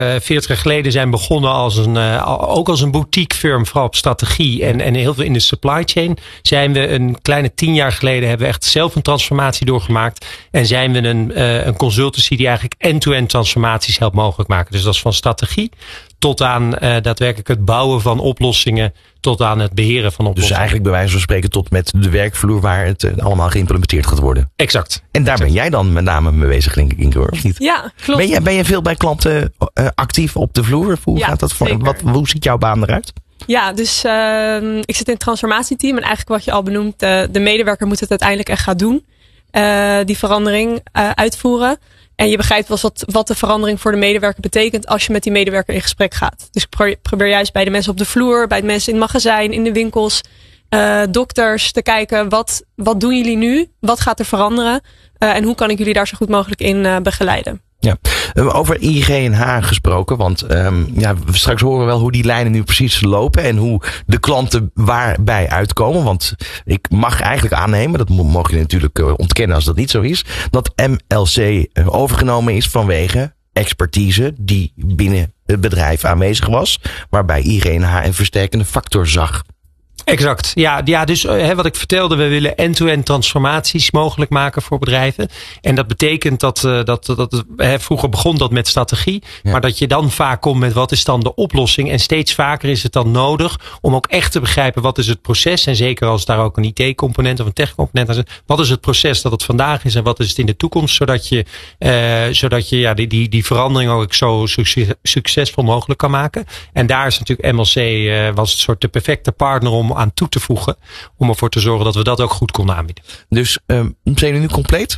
40 jaar geleden zijn begonnen ook als een boutique firm, vooral op strategie en heel veel in de supply chain. Zijn we een kleine 10 jaar geleden hebben we echt zelf een transformatie doorgemaakt. En zijn we een consultancy die eigenlijk end-to-end transformaties helpt mogelijk maken. Dus dat is van strategie tot aan daadwerkelijk het bouwen van oplossingen, tot aan het beheren van oplossingen. Dus eigenlijk bij wijze van spreken tot met de werkvloer waar het allemaal geïmplementeerd gaat worden. Exact. En daar ben jij dan met name mee bezig, denk ik, Inge, of niet? Ja, klopt. Ben je veel bij klanten actief op de vloer? Hoe gaat dat voor? Hoe ziet jouw baan eruit? Ja, dus ik zit in het transformatieteam en eigenlijk wat je al benoemt, de medewerker moet het uiteindelijk echt gaan doen. Die verandering uitvoeren. En je begrijpt wel wat de verandering voor de medewerker betekent als je met die medewerker in gesprek gaat. Dus ik probeer juist bij de mensen op de vloer, bij de mensen in het magazijn, in de winkels, dokters te kijken wat doen jullie nu? Wat gaat er veranderen? En hoe kan ik jullie daar zo goed mogelijk in begeleiden? Ja, over IG&H gesproken, want straks horen we wel hoe die lijnen nu precies lopen en hoe de klanten waarbij uitkomen. Want ik mag eigenlijk aannemen, dat mogen jullie natuurlijk ontkennen als dat niet zo is, dat MLC overgenomen is vanwege expertise die binnen het bedrijf aanwezig was, waarbij IG&H een versterkende factor zag. Exact. Ja, dus wat ik vertelde, we willen end-to-end transformaties mogelijk maken voor bedrijven. En dat betekent dat vroeger begon dat met strategie, maar dat je dan vaak komt met wat is dan de oplossing. En steeds vaker is het dan nodig om ook echt te begrijpen wat is het proces. En zeker als daar ook een IT-component of een tech-component aan zit. Wat is het proces dat het vandaag is en wat is het in de toekomst. Zodat je die verandering ook zo succesvol mogelijk kan maken. En daar is natuurlijk MLC was het soort de perfecte partner om aan toe te voegen. Om ervoor te zorgen dat we dat ook goed konden aanbieden. Dus zijn jullie nu compleet?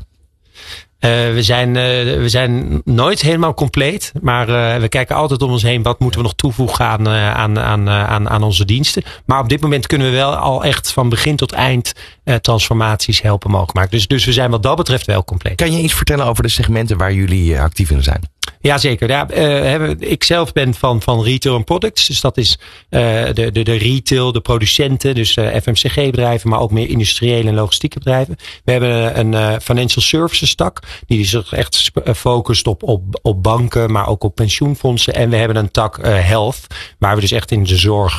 We zijn nooit helemaal compleet. Maar we kijken altijd om ons heen. Wat moeten we nog toevoegen aan onze diensten. Maar op dit moment kunnen we wel al echt van begin tot eind transformaties helpen mogelijk maken. Dus we zijn wat dat betreft wel compleet. Kan je iets vertellen over de segmenten waar jullie actief in zijn? Jazeker. Ja, ik zelf ben van retail en products. Dus dat is de retail, de producenten. Dus FMCG-bedrijven, maar ook meer industriële en logistieke bedrijven. We hebben een financial services tak. Die zich echt focust op banken, maar ook op pensioenfondsen. En we hebben een tak health. Waar we dus echt in de zorg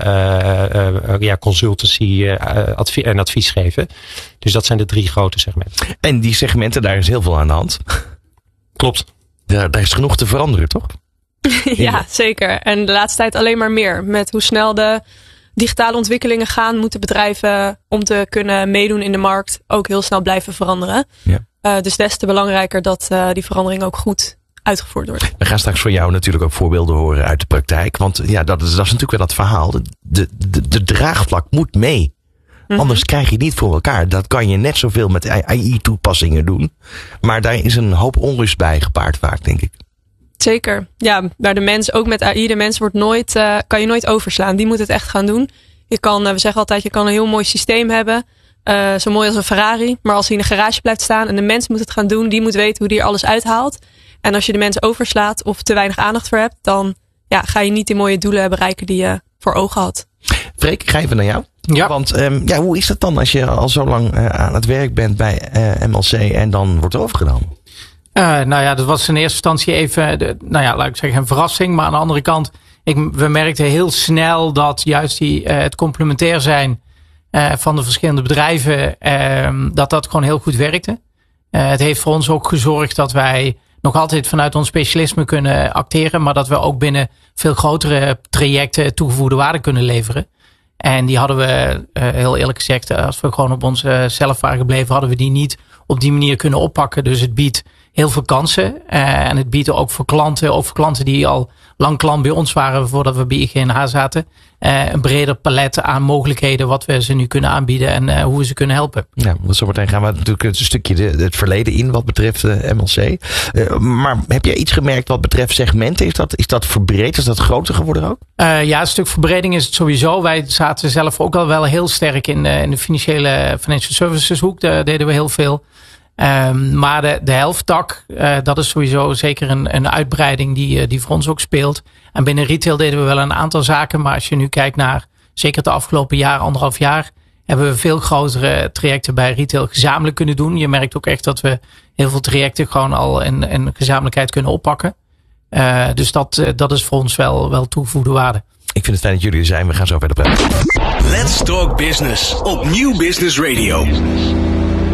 consultancy en advies geven. Dus dat zijn de 3 grote segmenten. En die segmenten, daar is heel veel aan de hand. Klopt. Daar is genoeg te veranderen, toch? Ja, zeker. En de laatste tijd alleen maar meer. Met hoe snel de digitale ontwikkelingen gaan, moeten bedrijven om te kunnen meedoen in de markt ook heel snel blijven veranderen. Ja. Dus des te belangrijker dat die verandering ook goed uitgevoerd wordt. We gaan straks voor jou natuurlijk ook voorbeelden horen uit de praktijk. Want ja, dat is natuurlijk wel dat verhaal. De draagvlak moet mee. Mm-hmm. Anders krijg je het niet voor elkaar. Dat kan je net zoveel met AI-toepassingen doen. Maar daar is een hoop onrust bij gepaard vaak, denk ik. Zeker. Ja, maar de mens, ook met AI, de mens kan je nooit overslaan. Die moet het echt gaan doen. We zeggen altijd, je kan een heel mooi systeem hebben. Zo mooi als een Ferrari. Maar als hij in een garage blijft staan en de mens moet het gaan doen, die moet weten hoe die er alles uithaalt. En als je de mens overslaat of te weinig aandacht voor hebt, dan ga je niet die mooie doelen bereiken die je voor ogen had. Freek, ik ga even naar jou. Ja. Want hoe is dat dan als je al zo lang aan het werk bent bij MLC en dan wordt overgenomen? Dat was in eerste instantie even, laat ik zeggen, een verrassing. Maar aan de andere kant, we merkten heel snel dat juist het complementair zijn van de verschillende bedrijven, dat gewoon heel goed werkte. Het heeft voor ons ook gezorgd dat wij nog altijd vanuit ons specialisme kunnen acteren, maar dat we ook binnen veel grotere trajecten toegevoegde waarde kunnen leveren. En die hadden we, heel eerlijk gezegd, als we gewoon op ons zelf waren gebleven, hadden we die niet op die manier kunnen oppakken. Dus het biedt heel veel kansen. En het biedt ook voor klanten die al lang klant bij ons waren voordat we bij IG&H zaten, een breder palet aan mogelijkheden wat we ze nu kunnen aanbieden en hoe we ze kunnen helpen. Ja, zometeen gaan we natuurlijk een stukje het verleden in wat betreft MLC. Maar heb jij iets gemerkt wat betreft segmenten? Is dat verbreed? Is dat groter geworden ook? Een stuk verbreding is het sowieso. Wij zaten zelf ook al wel heel sterk in de financial services hoek. Daar deden we heel veel. Maar de helfttak, dat is sowieso zeker een uitbreiding die voor ons ook speelt. En binnen retail deden we wel een aantal zaken. Maar als je nu kijkt naar zeker het afgelopen jaar, 1,5 jaar, hebben we veel grotere trajecten bij retail gezamenlijk kunnen doen. Je merkt ook echt dat we heel veel trajecten gewoon al in gezamenlijkheid kunnen oppakken. Dus dat is voor ons wel toegevoegde waarde. Ik vind het fijn dat jullie er zijn. We gaan zo verder praten. Let's Talk Business op Nieuw Business Radio.